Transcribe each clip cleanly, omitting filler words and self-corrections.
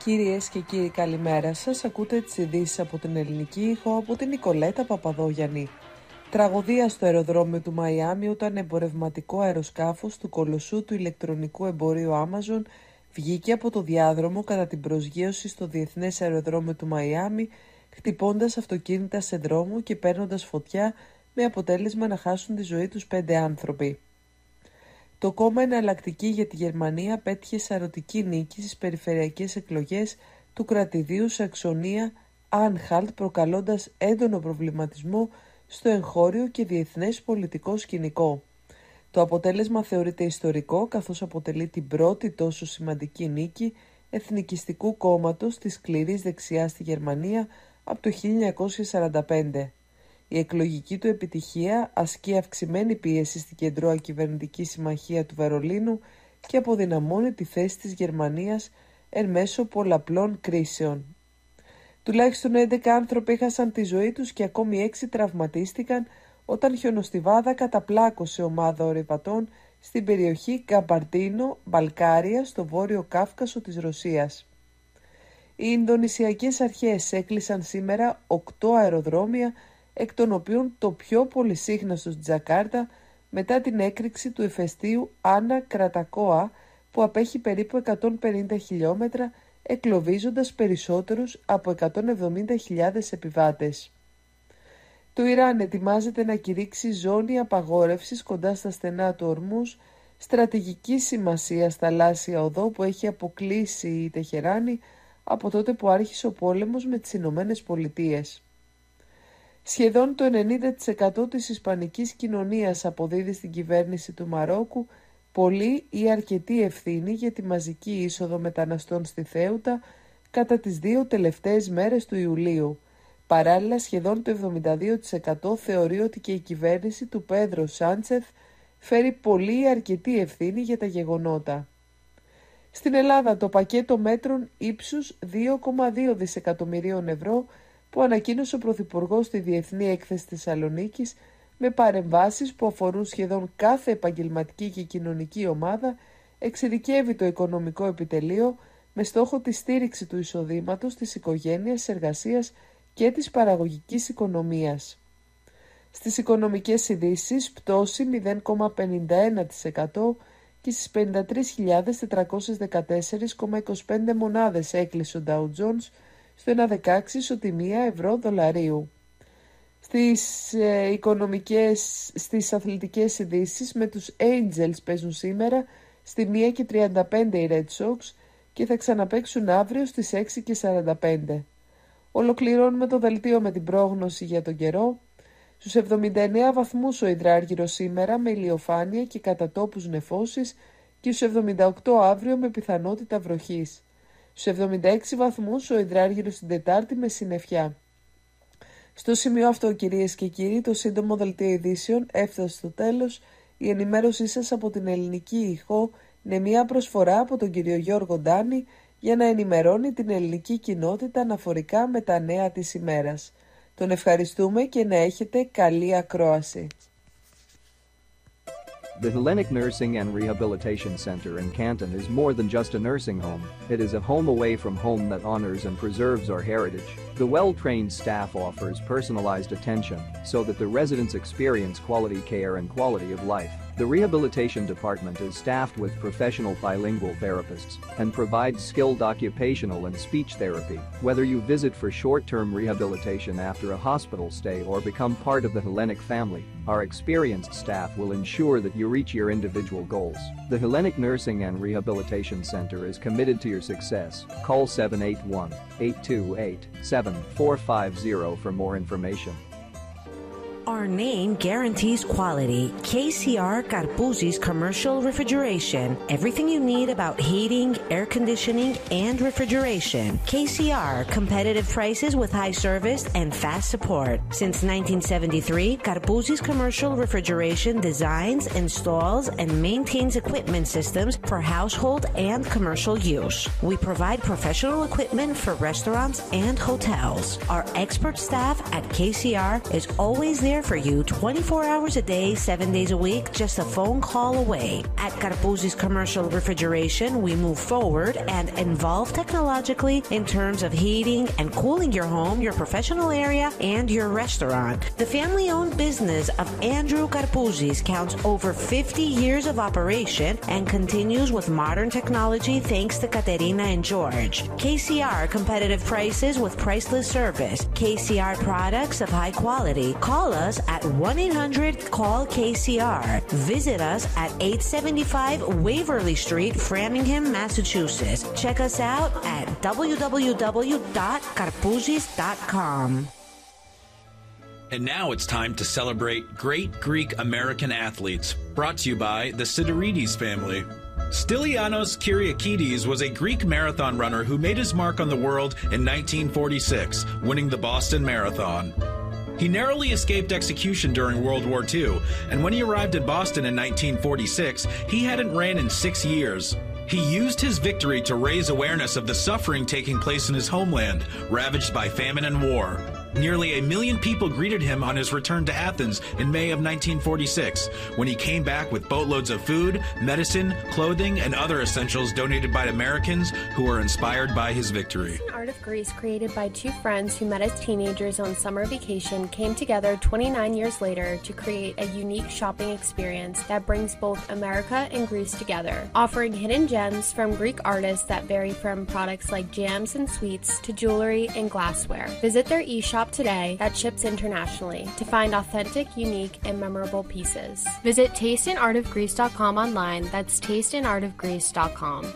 Κυρίες και κύριοι, καλημέρα σας. Ακούτε τις ειδήσεις από την Ελληνική Ήχο από την Νικολέτα Παπαδόγιαννη. Τραγωδία στο αεροδρόμιο του Μαϊάμι όταν εμπορευματικό αεροσκάφος του κολοσσού του ηλεκτρονικού εμπορίου Amazon βγήκε από το διάδρομο κατά την προσγείωση στο Διεθνές Αεροδρόμιο του Μαϊάμι, χτυπώντας αυτοκίνητα σε δρόμο και παίρνοντας φωτιά, με αποτέλεσμα να χάσουν τη ζωή τους 5 άνθρωποι. Το κόμμα Εναλλακτική για τη Γερμανία πέτυχε σαρωτική νίκη στις περιφερειακές εκλογές του κρατηδίου Σαξονία-Άνχαλτ, προκαλώντας έντονο προβληματισμό στο εγχώριο και διεθνές πολιτικό σκηνικό. Το αποτέλεσμα θεωρείται ιστορικό, καθώς αποτελεί την πρώτη τόσο σημαντική νίκη εθνικιστικού κόμματος της σκληρής δεξιάς στη Γερμανία από το 1945. Η εκλογική του επιτυχία ασκεί αυξημένη πίεση στην κεντρώα κυβερνητική συμμαχία του Βερολίνου και αποδυναμώνει τη θέση της Γερμανίας εν μέσω πολλαπλών κρίσεων. Τουλάχιστον 11 άνθρωποι έχασαν τη ζωή τους και ακόμη 6 τραυματίστηκαν όταν χιονοστιβάδα καταπλάκωσε ομάδα ορειβατών στην περιοχή Καμπαρντίνο-Μπαλκάρια στο βόρειο Κάφκασο της Ρωσίας. Οι Ινδονησιακές αρχές έκλεισαν σήμερα 8 αεροδρόμια, εκ των οποίων το πιο πολυσύχναστο στη Τζακάρτα, μετά την έκρηξη του ηφαιστείου Άνα Κρατακόα, που απέχει περίπου 150 χιλιόμετρα, εκλοβίζοντας περισσότερους από 170.000 επιβάτες. Το Ιράν ετοιμάζεται να κηρύξει ζώνη απαγόρευσης κοντά στα στενά του Ορμούζ, στρατηγική σημασία θαλάσσια οδό που έχει αποκλείσει η Τεχεράνη από τότε που άρχισε ο πόλεμος με τις Ηνωμένες Πολιτείες. Σχεδόν το 90% της ισπανικής κοινωνίας αποδίδει στην κυβέρνηση του Μαρόκου πολλή ή αρκετή ευθύνη για τη μαζική είσοδο μεταναστών στη Θέουτα κατά τις 2 τελευταίες μέρες του Ιουλίου. Παράλληλα, σχεδόν το 72% θεωρεί ότι και η κυβέρνηση του Πέδρο Σάντσεθ φέρει πολλή ή αρκετή ευθύνη για τα γεγονότα. Στην Ελλάδα, το πακέτο μέτρων ύψους 2,2 δισεκατομμυρίων ευρώ που ανακοίνωσε ο Πρωθυπουργός στη Διεθνή Έκθεση Θεσσαλονίκης, με παρεμβάσεις που αφορούν σχεδόν κάθε επαγγελματική και κοινωνική ομάδα, εξειδικεύει το οικονομικό επιτελείο με στόχο τη στήριξη του εισοδήματος, της οικογένειας, της εργασίας και της παραγωγικής οικονομίας. Στις οικονομικές ειδήσεις, πτώση 0,51% και στις 53.414,25 μονάδες έκλεισε ο Dow Jones στο 1,16 ισοτιμία ευρώ-δολαρίου. Στις αθλητικές ειδήσεις, με τους Angels παίζουν σήμερα στη 1:35 οι Red Sox και θα ξαναπαίξουν αύριο στις 6:45. Ολοκληρώνουμε το δελτίο με την πρόγνωση για τον καιρό. Στους 79 βαθμούς ο υδράργυρος σήμερα με ηλιοφάνεια και κατά τόπους νεφώσεις και στους 78 αύριο με πιθανότητα βροχής. Στους 76 βαθμούς ο υδράργυρος την Τετάρτη με συννεφιά. Στο σημείο αυτό, κυρίες και κύριοι, το σύντομο δελτίο ειδήσεων έφτασε στο τέλος. Η ενημέρωσή σας από την Ελληνική Ήχο είναι μια προσφορά από τον κύριο Γιώργο Ντάνη για να ενημερώνει την ελληνική κοινότητα αναφορικά με τα νέα της ημέρας. Τον ευχαριστούμε και να έχετε καλή ακρόαση. The Hellenic Nursing and Rehabilitation Center in Canton is more than just a nursing home. It is a home away from home that honors and preserves our heritage. The well-trained staff offers personalized attention so that the residents experience quality care and quality of life. The rehabilitation department is staffed with professional bilingual therapists and provides skilled occupational and speech therapy. Whether you visit for short-term rehabilitation after a hospital stay or become part of the Hellenic family, our experienced staff will ensure that you reach your individual goals. The Hellenic Nursing and Rehabilitation Center is committed to your success. Call 781-828-7450 for more information. Our name guarantees quality. KCR Carpuzzi's Commercial Refrigeration. Everything you need about heating, air conditioning, and refrigeration. KCR, competitive prices with high service and fast support. Since 1973, Carpuzzi's Commercial Refrigeration designs, installs, and maintains equipment systems for household and commercial use. We provide professional equipment for restaurants and hotels. Our expert staff at KCR is always there for for you 24 hours a day, 7 days a week, just a phone call away. At Carpuzzi's Commercial Refrigeration, we move forward and involve technologically in terms of heating and cooling your home, your professional area, and your restaurant. The family-owned business of Andrew Carpuzzi's counts over 50 years of operation and continues with modern technology thanks to Katerina and George. KCR, competitive prices with priceless service. KCR products of high quality. Call us at 1-800-CALL-KCR. Visit us at 875 Waverly Street, Framingham, Massachusetts. Check us out at www.carpuzzis.com. And now it's time to celebrate great Greek American athletes, brought to you by the Siderides family. Stylianos Kyriakides was a Greek marathon runner who made his mark on the world in 1946, winning the Boston Marathon. He narrowly escaped execution during World War II, and when he arrived at Boston in 1946, he hadn't ran in 6 years. He used his victory to raise awareness of the suffering taking place in his homeland, ravaged by famine and war. Nearly 1 million people greeted him on his return to Athens in May of 1946, when he came back with boatloads of food, medicine, clothing, and other essentials donated by Americans who were inspired by his victory. Art of Greece, created by two friends who met as teenagers on summer vacation, came together 29 years later to create a unique shopping experience that brings both America and Greece together, offering hidden gems from Greek artists that vary from products like jams and sweets to jewelry and glassware. Visit their e-shop today that ships internationally to find authentic, unique, and memorable pieces. Visit tasteandartofgreece.com online. That's tasteandartofgreece.com.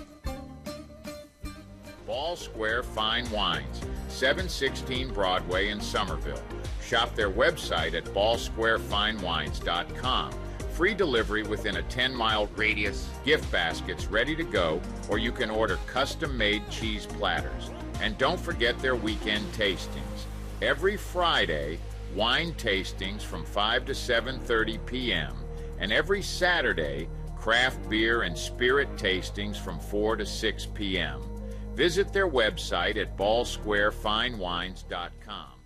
Ball Square Fine Wines, 716 Broadway in Somerville. Shop their website at ballsquarefinewines.com. Free delivery within a 10-mile radius, gift baskets ready to go, or you can order custom-made cheese platters. And don't forget their weekend tastings. Every Friday, wine tastings from 5 to 7:30 p.m. And every Saturday, craft beer and spirit tastings from 4 to 6 p.m. Visit their website at ballsquarefinewines.com.